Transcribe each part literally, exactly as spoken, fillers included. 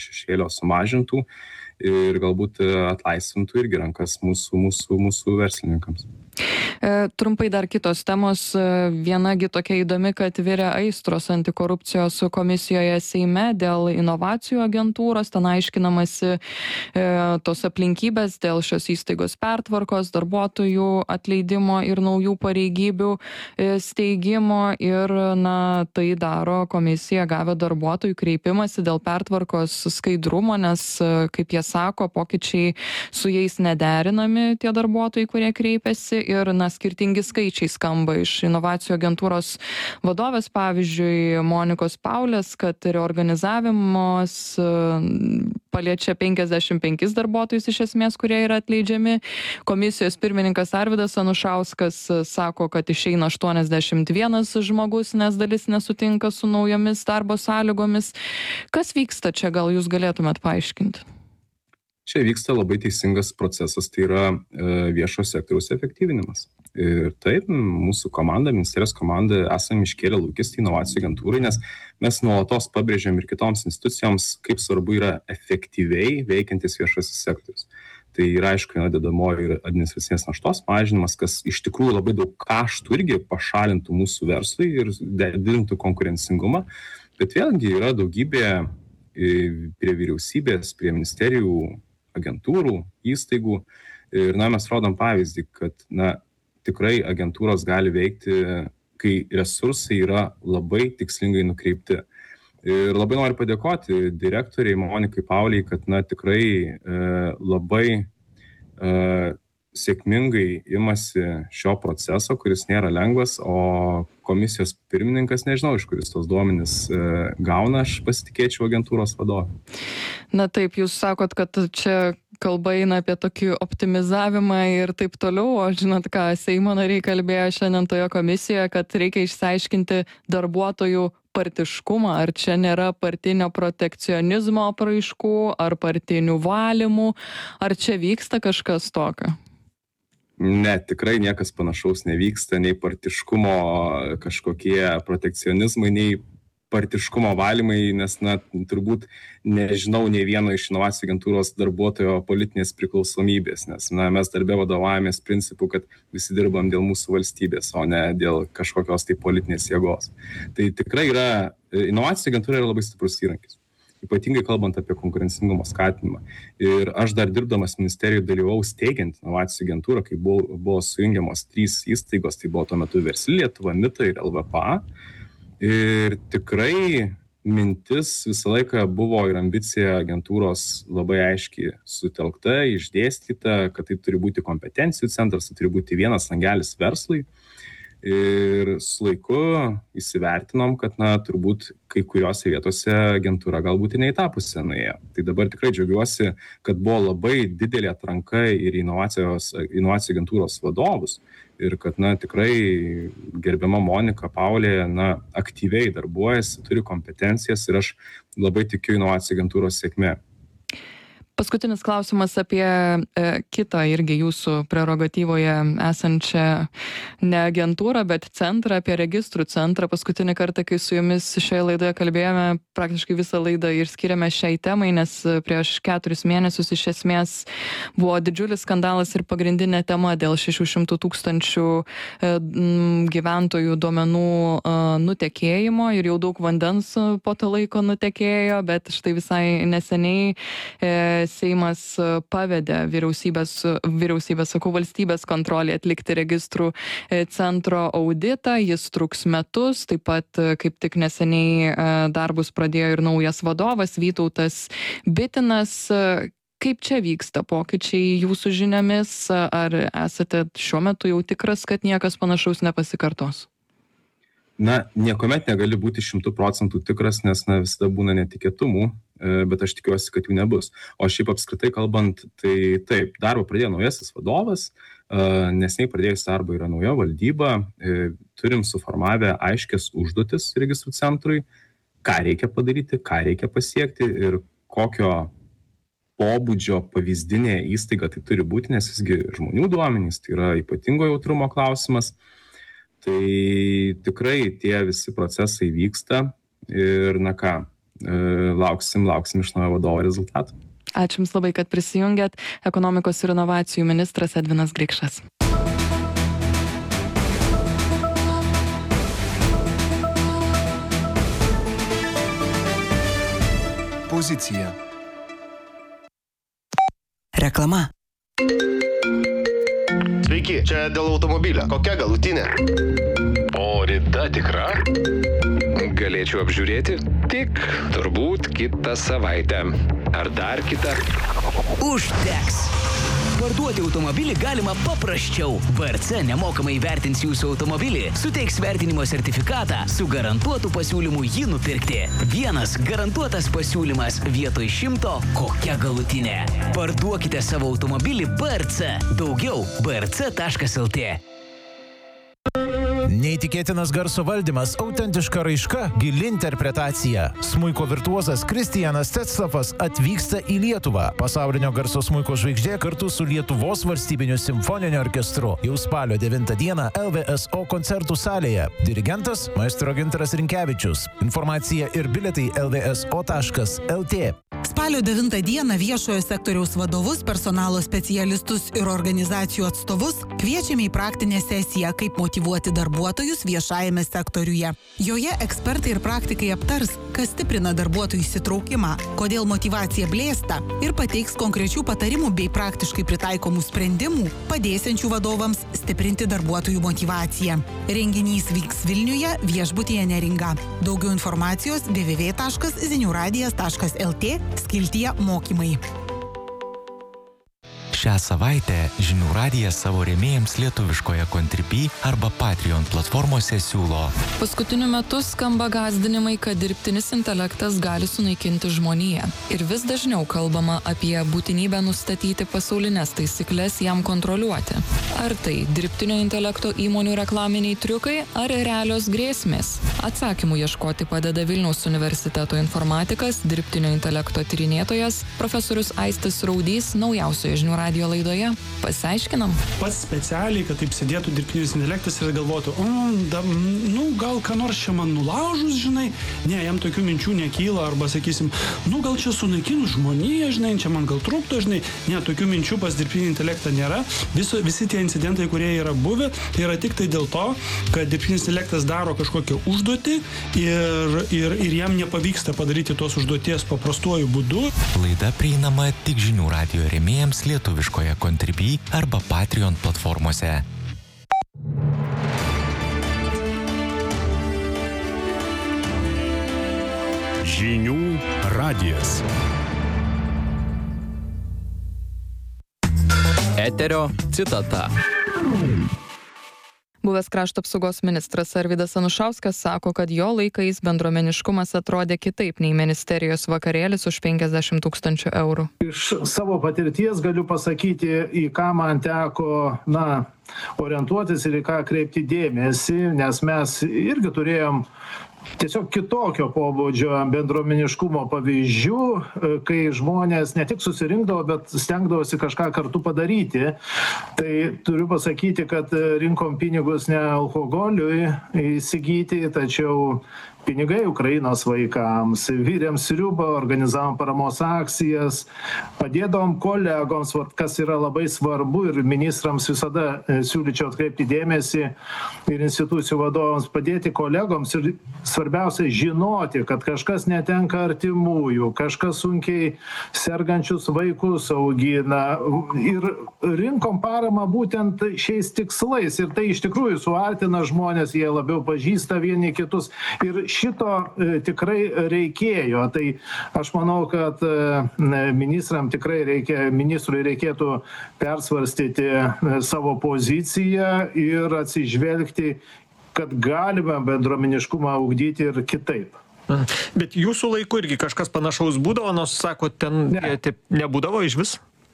šešėlio sumažintų ir galbūt atlaisvintų irgi rankas mūsų, mūsų, mūsų verslininkams. Trumpai dar kitos temos. Vienagi tokia įdomi, kad virė aistros antikorupcijos komisijoje Seime dėl inovacijų agentūros. Ten aiškinamasi e, tos aplinkybės dėl šios įstaigos pertvarkos, darbuotojų atleidimo ir naujų pareigybių e, steigimo. Ir na, tai daro komisija gavę darbuotojų kreipimąsi dėl pertvarkos skaidrumo, nes, kaip jie sako, pokyčiai su jais nederinami tie darbuotojai, kurie kreipiasi. Ir na, skirtingi skaičiai skamba iš inovacijų agentūros vadovės, pavyzdžiui, Monikos Paulės, kad reorganizavimas paliečia penkiasdešimt penkis darbuotojus iš esmės, kurie yra atleidžiami. Komisijos pirmininkas Arvydas Anušauskas sako, kad išeina aštuoniasdešimt vienas žmogus, nes dalis nesutinka su naujomis darbo sąlygomis. Kas vyksta čia, gal jūs galėtumėt paaiškinti? Čia vyksta labai teisingas procesas, tai yra viešo sektoriaus efektyvinimas. Ir taip, mūsų komanda, ministerijos komanda, esame iškėlę lūkestį inovacijų agentūrai, nes mes nuolatos pabrėžiam ir kitoms institucijoms, kaip svarbu yra efektyviai veikiantis viešasis sektorius. Tai yra, aišku, viena dedamoji ir administracinės naštos mažinimas, kas iš tikrųjų labai daug kaštų irgi pašalintų mūsų verslui ir didintų konkurencingumą. Bet vėlgi yra daugybė prie vyriausybės, prie ministerijų, agentūrų, įstaigų. Ir na, mes rodom pavyzdį, kad na, tikrai agentūros gali veikti, kai resursai yra labai tikslingai nukreipti. Ir labai noriu padėkoti direktoriai Monikai Pauliai, kad na, tikrai e, labai e, sėkmingai imasi šio proceso, kuris nėra lengvas, o komisijos pirmininkas, nežinau, iš kuris tos duomenys e, gauna, aš pasitikėčiau agentūros vadovą. Na taip, jūs sakot, kad čia kalba eina apie tokį optimizavimą ir taip toliau, o žinot ką, Seimo nariai kalbėjo šiandien toje komisijoje, kad reikia išsiaiškinti darbuotojų partiškumą, ar čia nėra partinio protekcionizmo apraiškų, ar partinių valymų, ar čia vyksta kažkas tokio? Ne, tikrai niekas panašaus nevyksta, nei partiškumo kažkokie protekcionizmai, nei partiškumo valymai, nes na, turbūt nežinau nei vieno iš inovacijų agentūros darbuotojo politinės priklausomybės, nes na, mes darbe vadovavomės principu, kad visi dirbam dėl mūsų valstybės, o ne dėl kažkokios tai politinės jėgos. Tai tikrai yra, inovacijų agentūra yra labai stiprus įrankis, ypatingai kalbant apie konkurencingumo skatinimą. Ir aš dar dirbdamas ministerijoje dalyvau steigiant inovacijų agentūrą, kai buvo, buvo sujungiamos trys įstaigos, tai buvo tuo metu Versli Lietuva, Mita ir L V P A. Ir tikrai mintis visą laiką buvo ir ambicija agentūros labai aiškiai sutelkta, išdėstyta, kad tai turi būti kompetencijų centras, tai turi būti vienas langelis verslui. Ir su laiku įsivertinom, kad na, turbūt kai kuriuose vietose agentūra galbūt ir ne į tą pusę nuėjo. Tai dabar tikrai džiaugiuosi, kad buvo labai didelė atranka ir inovacijos, inovacijų agentūros vadovus. Ir kad na, tikrai gerbiama Monika Paulė na, aktyviai darbuojasi, turi kompetencijas ir aš labai tikiu inovacijų agentūros sėkmė. Paskutinis klausimas apie e, kitą irgi jūsų prerogatyvoje esančią ne agentūrą, bet centrą, apie registrų centrą. Paskutinį kartą, kai su jumis šioje laidoje kalbėjome, praktiškai visą laidą ir skiriame šiai temai, nes prieš keturis mėnesius iš esmės buvo didžiulis skandalas ir pagrindinė tema dėl šešių šimtų tūkstančių e, gyventojų duomenų e, nutekėjimo ir jau daug vandens po to laiko nutekėjo, bet štai visai neseniai e, Seimas pavedė vyriausybės, vyriausybės, sakau, valstybės kontrolė atlikti registrų centro auditą. Jis truks metus, taip pat kaip tik neseniai darbus pradėjo ir naujas vadovas Vytautas Bitinas. Kaip čia vyksta pokyčiai jūsų žiniomis? Ar esate šiuo metu jau tikras, kad niekas panašaus nepasikartos? Na, niekuomet negali būti šimtų procentų tikras, nes na, visada būna netikėtumų, bet aš tikiuosi, kad jų nebus. O šiaip apskritai kalbant, tai taip, darbą pradėjo naujasis vadovas, neseniai pradėjus darbą yra nauja valdyba, turim suformavę aiškias užduotis registrų centrui, ką reikia padaryti, ką reikia pasiekti ir kokio pobūdžio pavyzdinė įstaiga tai turi būti, nes visgi žmonių duomenys, tai yra ypatingo jautrumo klausimas. Tai tikrai tie visi procesai vyksta ir na ką, lauksim, lauksim iš naujo vadovo rezultatų. Ačiū Jums labai, kad prisijungėt. Ekonomikos ir inovacijų ministras Edvinas Grikšas. Pozicija. Reklama. Sveiki, čia dėl automobilio. Kokia galutinė? O rida tikra? Galėčiau apžiūrėti? Tik turbūt kitą savaitę. Ar dar kitą? Užteks. Parduoti automobilį galima paprasčiau. B R C nemokamai vertins jūsų automobilį, suteiks vertinimo sertifikatą su garantuotu pasiūlymu jį nupirkti. Vienas garantuotas pasiūlymas vietoj šimto, kokia galutinė. Parduokite savo automobilį B R C. Daugiau b r c taškas l t. Neįtikėtinas garso valdymas, autentiška raiška, gili interpretacija. Smuiko virtuozas Kristijanas Tetslavas atvyksta į Lietuvą. Pasaulinio garso smuiko žvaigždė kartu su Lietuvos valstybiniu simfoniniu orkestru. Jau spalio devintą dieną L V S O koncertų salėje. Dirigentas maestro Gintaras Rinkevičius. Informacija ir bilietai l v s o taškas l t. Spalio devintą dieną viešojo sektoriaus vadovus, personalo specialistus ir organizacijų atstovus kviečiame į praktinę sesiją, kaip motyvuoti darbuotojus viešajame sektoriuje. Joje ekspertai ir praktikai aptars, kas stiprina darbuotojų įsitraukimą, kodėl motyvacija blėsta ir pateiks konkrečių patarimų bei praktiškai pritaikomų sprendimų, padėsiančių vadovams stiprinti darbuotojų motyvaciją. Renginys vyks Vilniuje, viešbutyje Neringa. Daugiau informacijos w w w taškas zinių radijas taškas l t skiltyje mokymai. Šią savaitę Žinių radijas savo rėmėjams lietuviškoje Contribui arba Patreon platformose siūlo. Paskutiniu metu skamba gąsdinimai, kad dirbtinis intelektas gali sunaikinti žmoniją. Ir vis dažniau kalbama apie būtinybę nustatyti pasaulinės taisyklės jam kontroliuoti. Ar tai dirbtinio intelekto įmonių reklaminiai triukai, ar realios grėsmės? Atsakymų ieškoti padeda Vilniaus universiteto informatikas, dirbtinio intelekto tyrinėtojas, profesorius Aistis Raudys naujausioje Žinių radijo laidoje. Pasiaiškinam. Pats specialiai, kad taip sėdėtų dirbtinis intelektas ir galvotų, o, da, nu, gal ką nors čia man nulaužus, žinai, ne, jam tokių minčių nekyla, arba sakysim, nu, gal čia sunaikinus žmoniją, žinai, čia man gal trūkto, žinai, ne, tokių minčių pas dirbtinį intelektą nėra. Viso, visi tie incidentai, kurie yra buvę, tai yra tik tai dėl to, kad dirbtinis intelektas daro kažkokią užduotį ir, ir, ir jam nepavyksta padaryti tos užduoties paprastuoju būdu. Laida prieinama tik Žinių radijo rėmėjams lietuviškoje Contribui arba Patreon platformose. Žinių radijas. Eterio citata. Buvęs krašto apsaugos ministras Arvydas Anušauskas sako, kad jo laikais bendruomeniškumas atrodė kitaip nei ministerijos vakarėlis už penkiasdešimt tūkstančių eurų. Iš savo patirties galiu pasakyti, į ką man teko, na, orientuotis ir į ką kreipti dėmesį, nes mes irgi turėjom tiesiog kitokio pobūdžio bendruomeniškumo pavyzdžių, kai žmonės ne tik susirinkdavo, bet stengdavosi kažką kartu padaryti. Tai turiu pasakyti, kad rinkom pinigus ne alkoholiui įsigyti, tačiau pinigai Ukrainos vaikams, virėm sriubą, organizavom paramos akcijas, padėdavom kolegoms, kas yra labai svarbu ir ministrams visada siūlyčiau atkreipti dėmesį ir institucijų vadovams padėti kolegoms ir svarbiausia žinoti, kad kažkas netenka artimųjų, kažkas sunkiai sergančius vaikus augina ir rinkom paramą būtent šiais tikslais ir tai iš tikrųjų suartina žmonės, jie labiau pažįsta vieni kitus ir šito e, tikrai reikėjo. Tai aš manau, kad e, ministram tikrai reikia, ministrui reikėtų persvarstyti e, savo poziciją ir atsižvelgti, kad galime bendruomeniškumą ugdyti ir kitaip. Bet jūsų laiku irgi kažkas panašaus būdavo, nors sako, ten ne. Taip nebūdavo iš vis?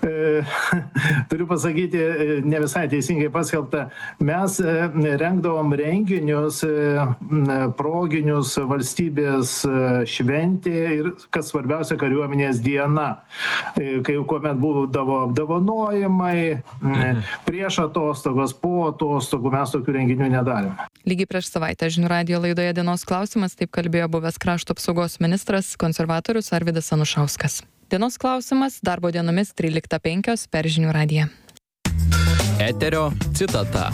turiu pasakyti, ne visai teisingai paskelbta, mes rengdavom renginius, proginius valstybės šventė ir, kas svarbiausia, kariuomenės diena, kai kuomet būdavo apdovanojimai, prieš atostogos, po atostogų mes tokių renginių nedarėme. Lygiai prieš savaitę Žinių radijo laidoje Dienos klausimas, taip kalbėjo buvęs krašto apsaugos ministras, konservatorius Arvydas Anušauskas. Dienos klausimas darbo dienomis tryliktą penkios per Žinių radiją. Eterio citata.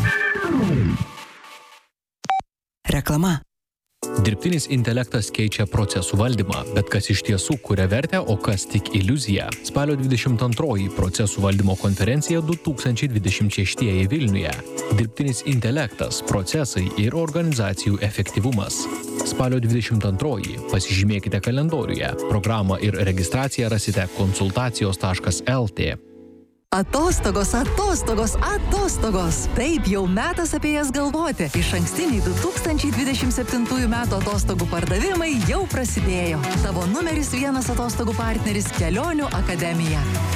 Reklama. Dirbtinis intelektas keičia procesų valdymą, bet kas iš tiesų kuria vertę, o kas tik iliuzija. Spalio dvidešimt antroji procesų valdymo konferencija du tūkstančiai dvidešimt šeštieji Vilniuje. Dirbtinis intelektas, procesai ir organizacijų efektyvumas. Spalio dvidešimt antroji pasižymėkite kalendoriuje. Programą ir registraciją rasite konsultacijos taškas el tė. Atostogos, atostogos, atostogos. Taip, jau metas apie jas galvoti. Išankstiniai du tūkstančiai dvidešimt septintųjų metų atostogų pardavimai jau prasidėjo. Tavo numeris vienas atostogų partneris Kelionių akademija.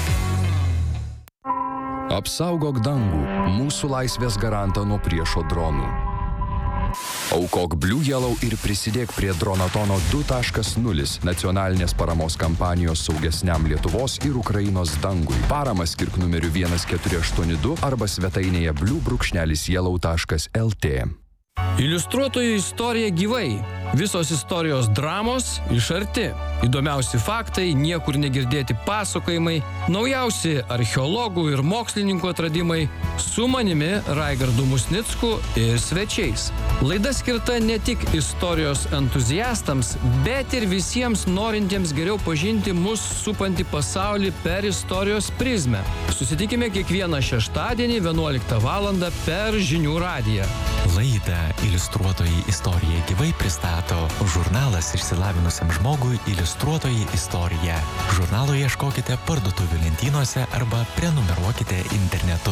Apsaugok dangų, mūsų laisvės garantą nuo priešo dronų. Aukok Blue Yellow ir prisidėk prie Dronatono du taškas nulis nacionalinės paramos kampanijos saugesniam Lietuvos ir Ukrainos dangui. Paramą skirk numeriu vienas keturi aštuoni du arba svetainėje blue brūkšnelis yellow taškas el tė. Iliustruotojų istorija gyvai. Visos istorijos dramos iš arti. Įdomiausi faktai, niekur negirdėti pasakojimai, naujausi archeologų ir mokslininkų atradimai, su manimi Raigardu Musnicku ir svečiais. Laida skirta ne tik istorijos entuziastams, bet ir visiems norintiems geriau pažinti mus supantį pasaulį per istorijos prizmę. Susitikime kiekvieną šeštadienį vienuoliktą valandą per Žinių radiją. Laidą Iliustruotojai istorija gyvai pristato žurnalas išsilavinusiam žmogui Iliustruotojai istorija. Žurnalo ieškokite parduotuvių lentynose arba prenumeruokite internetu.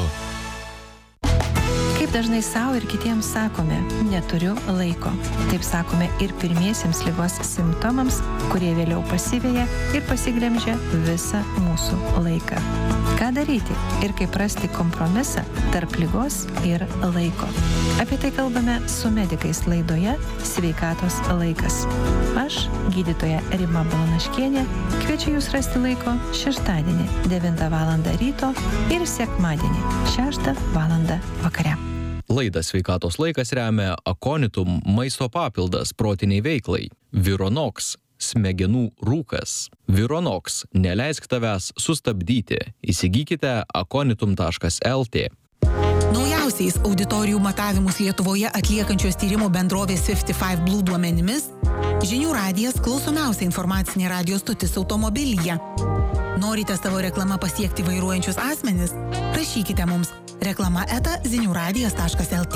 Kaip dažnai savo ir kitiems sakome, neturiu laiko. Taip sakome ir pirmiesiems ligos simptomams, kurie vėliau pasiveja ir pasiglemžia visą mūsų laiką. Ką daryti ir kaip rasti kompromisą tarp ligos ir laiko? Apie tai kalbame su medikais laidoje Sveikatos laikas. Aš, gydytoja Rima Balanaškienė, kviečiu jūs rasti laiko šeštadienį devintą valandą ryto ir sekmadienį šeštą valandą vakare. Laidą Sveikatos laikas remia Aconitum maisto papildas protiniai veiklai, Vironox smegenų rūkas. Vironox neleisk tavęs sustabdyti. Įsigykite aconitum taškas el tė. Naujausiais auditorijų matavimus Lietuvoje atliekančios tyrimų bendrovės fifty five Blue duomenimis, Žinių radijas klausomiausia informacinė radijo stotis automobilyje. Norite savo reklamą pasiekti vairuojančius asmenis? Rašykite mums reklama eta zinių radijas taškas el tė.